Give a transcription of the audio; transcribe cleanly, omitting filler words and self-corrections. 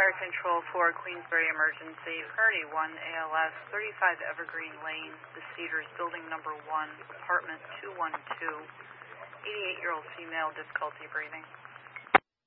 Fire Control for Queensbury Emergency, priority 1 ALS, 35 Evergreen Lane, The Cedars, building number 1, apartment 212, 88-year-old female, difficulty breathing.